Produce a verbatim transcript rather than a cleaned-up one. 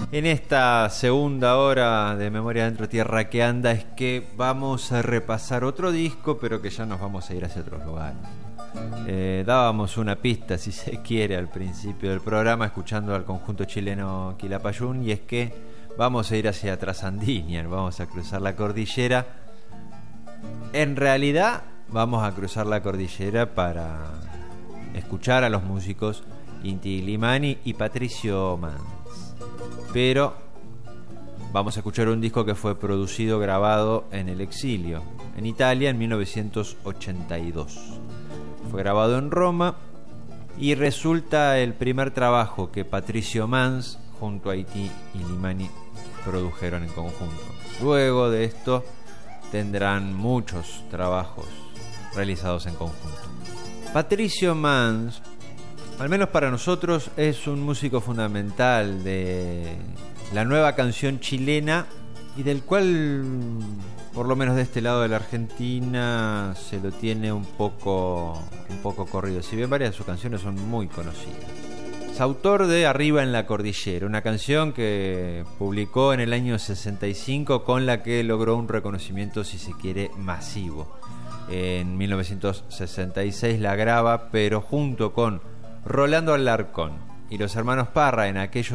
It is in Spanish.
en esta segunda hora de Memoria Dentro Tierra que Anda es que vamos a repasar otro disco, pero que ya nos vamos a ir hacia otros lugares. Eh, dábamos una pista, si se quiere, al principio del programa, escuchando al conjunto chileno Quilapayún, y es que vamos a ir hacia Trasandina, vamos a cruzar la cordillera. En realidad, vamos a cruzar la cordillera para escuchar a los músicos Inti Illimani y Patricio Mans. Pero vamos a escuchar un disco que fue producido, grabado en el exilio, en Italia, en mil novecientos ochenta y dos. Fue grabado en Roma y resulta el primer trabajo que Patricio Mans junto a Inti Illimani produjeron en conjunto. Luego de esto tendrán muchos trabajos realizados en conjunto. Patricio Mans, al menos para nosotros, es un músico fundamental de la nueva canción chilena y del cual, por lo menos de este lado de la Argentina, se lo tiene un poco, un poco corrido. Si bien varias de sus canciones son muy conocidas. Es autor de Arriba en la Cordillera, una canción que publicó en el año sesenta y cinco, con la que logró un reconocimiento, si se quiere, masivo. En mil novecientos sesenta y seis la graba, pero junto con Rolando Alarcón y los hermanos Parra, en aquellos